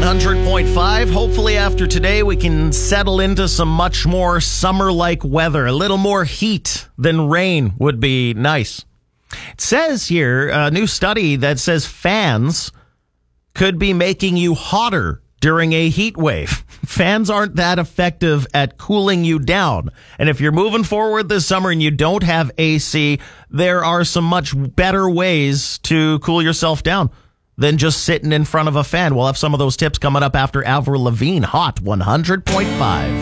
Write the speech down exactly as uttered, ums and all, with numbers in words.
hundred point five. Hopefully after today we can settle into some much more summer-like weather. A little more heat than rain would be nice. It says here, a new study that says fans could be making you hotter during a heat wave. Fans aren't that effective at cooling you down. And if you're moving forward this summer and you don't have A C, there are some much better ways to cool yourself down than just sitting in front of a fan. We'll have some of those tips coming up after Avril Lavigne, Hot one hundred point five.